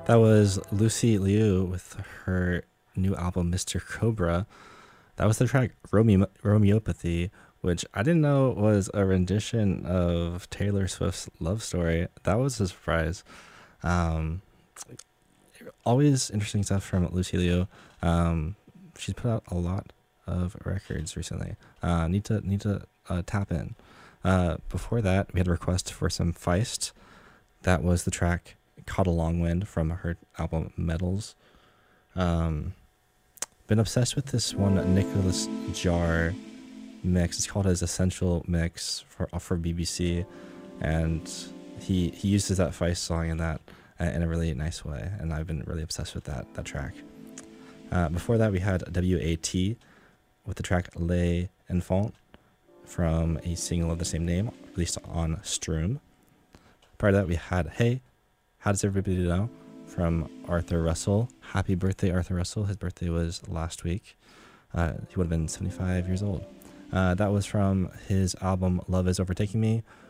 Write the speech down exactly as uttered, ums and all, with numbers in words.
That was Lucy Liu with her new album, Mister Cobra. That was the track Romeo Romeopathy, which I didn't know was a rendition of Taylor Swift's Love Story. That was a surprise. Um, Always interesting stuff from Lucy Liu. Um, she's put out a lot of records recently. Uh, need to need to uh, tap in. Uh, before that, we had a request for some Feist. That was the track Caught a Long Wind from her album Metals. Um, been obsessed with this one Nicholas Jar mix. It's called his Essential Mix for for B B C, and he he uses that Feist song in that uh, in a really nice way, and I've been really obsessed with that that track. Uh, before that, we had W A T with the track Les Enfants from a single of the same name released on Stroom. Prior to that, we had Hey, How Does Everybody Know from Arthur Russell. Happy birthday, Arthur Russell. His birthday was last week. Uh, he would have been seventy-five years old. Uh, that was from his album Love Is Overtaking Me,